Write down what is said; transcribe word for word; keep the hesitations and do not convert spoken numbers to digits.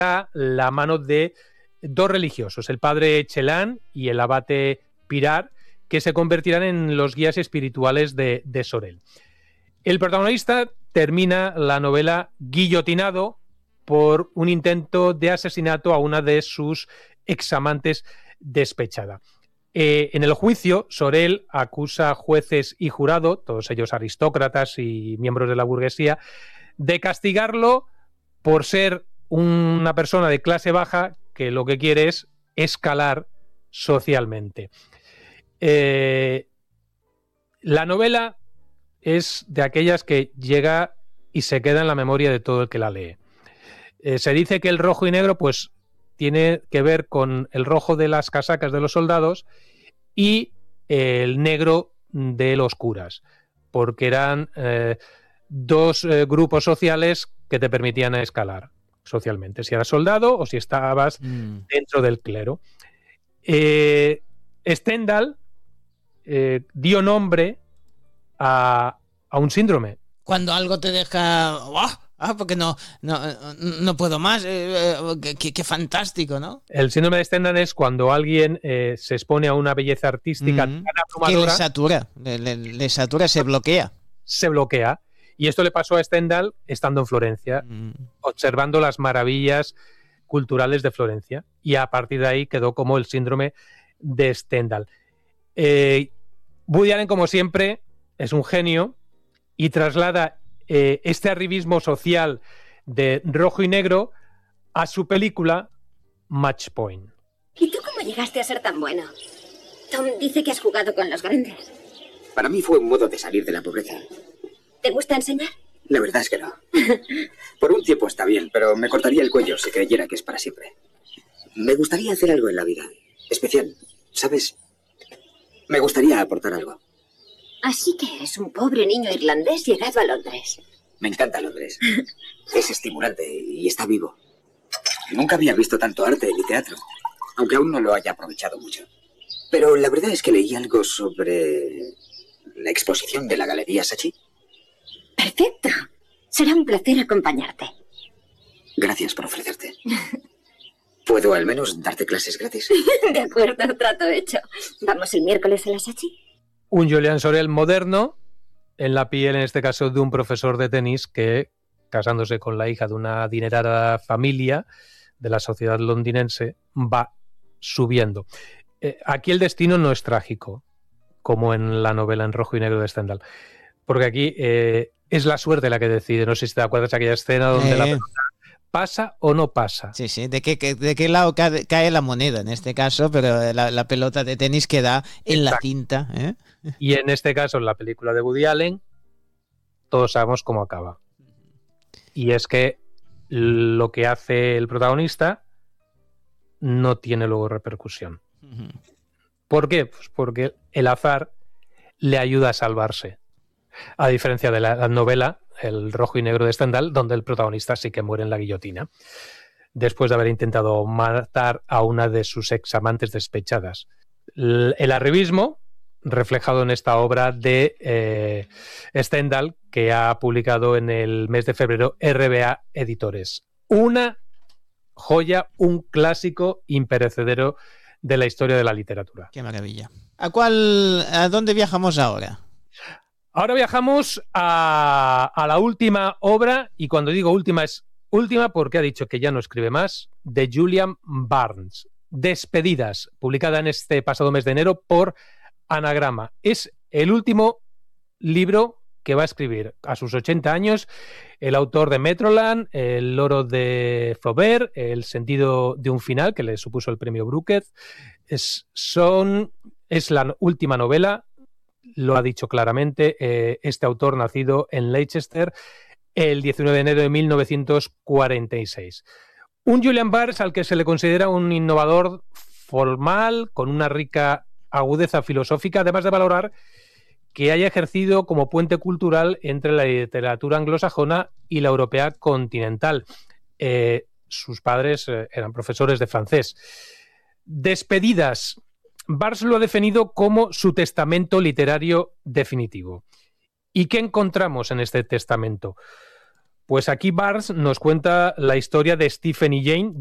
la mano de dos religiosos, el padre Chelán y el abate Pirar, que se convertirán en los guías espirituales de, de Sorel. El protagonista termina la novela guillotinado por un intento de asesinato a una de sus examantes despechada. Eh, en el juicio, Sorel acusa a jueces y jurado, todos ellos aristócratas y miembros de la burguesía, de castigarlo por ser una persona de clase baja que lo que quiere es escalar socialmente. Eh, la novela es de aquellas que llega y se queda en la memoria de todo el que la lee. Eh, se dice que el rojo y negro pues tiene que ver con el rojo de las casacas de los soldados y el negro de los curas, porque eran eh, dos eh, grupos sociales que te permitían escalar socialmente, si eras soldado o si estabas mm. dentro del clero. Eh, Stendhal eh, dio nombre a, a un síndrome. Cuando algo te deja... ¡Oh! Ah, porque no, no, no puedo más. Eh, eh, qué, qué fantástico, ¿no? El síndrome de Stendhal es cuando alguien eh, se expone a una belleza artística mm-hmm. tan abrumadora. Que le satura, le, le, le satura, se bloquea. Se bloquea. Y esto le pasó a Stendhal estando en Florencia, mm. observando las maravillas culturales de Florencia. Y a partir de ahí quedó como el síndrome de Stendhal. Eh, Woody Allen, como siempre, es un genio y traslada eh, este arribismo social de rojo y negro a su película Match Point. ¿Y tú cómo llegaste a ser tan bueno? Tom dice que has jugado con los grandes. Para mí fue un modo de salir de la pobreza. ¿Te gusta enseñar? La verdad es que no. Por un tiempo está bien, pero me cortaría el cuello si creyera que es para siempre. Me gustaría hacer algo en la vida. Especial, ¿sabes? Me gustaría aportar algo. Así que eres un pobre niño irlandés llegado a Londres. Me encanta Londres. Es estimulante y está vivo. Nunca había visto tanto arte ni teatro, aunque aún no lo haya aprovechado mucho. Pero la verdad es que leí algo sobre la exposición de la Galería Saatchi. Perfecto. Será un placer acompañarte. Gracias por ofrecerte. ¿Puedo al menos darte clases gratis? De acuerdo, trato hecho. ¿Vamos el miércoles a la Saatchi? Un Julian Sorel moderno, en la piel, en este caso, de un profesor de tenis que, casándose con la hija de una adinerada familia de la sociedad londinense, va subiendo. Eh, aquí el destino no es trágico, como en la novela en rojo y negro de Stendhal, porque aquí eh, es la suerte la que decide. No sé si te acuerdas de aquella escena donde eh. la pelota pasa o no pasa. Sí, sí, de qué, de qué lado cae, cae la moneda en este caso, pero la, la pelota de tenis queda en Exacto. la cinta. ¿eh? Y en este caso, en la película de Woody Allen, todos sabemos cómo acaba. Y es que lo que hace el protagonista no tiene luego repercusión. Uh-huh. ¿Por qué? Pues porque el azar le ayuda a salvarse. A diferencia de la, la novela, el rojo y negro de Stendhal, donde el protagonista sí que muere en la guillotina, después de haber intentado matar a una de sus examantes despechadas. El, el arribismo, reflejado en esta obra de eh, Stendhal, que ha publicado en el mes de febrero R B A Editores. Una joya, un clásico imperecedero de la historia de la literatura. Qué maravilla. ¿A cuál, a dónde viajamos ahora? Ahora viajamos a, a la última obra, y cuando digo última es última porque ha dicho que ya no escribe más, de Julian Barnes. Despedidas, publicada en este pasado mes de enero por Anagrama. Es el último libro que va a escribir a sus ochenta años el autor de Metroland, El loro de Flaubert, El sentido de un final, que le supuso el premio Booker. Es, son, es la última novela. Lo ha dicho claramente, eh, este autor nacido en Leicester el diecinueve de enero de mil novecientos cuarenta y seis. Un Julian Barnes al que se le considera un innovador formal, con una rica agudeza filosófica, además de valorar que haya ejercido como puente cultural entre la literatura anglosajona y la europea continental. Eh, sus padres eh, eran profesores de francés. Despedidas. Barnes lo ha definido como su testamento literario definitivo. ¿Y qué encontramos en este testamento? Pues aquí Barnes nos cuenta la historia de Stephen y Jane,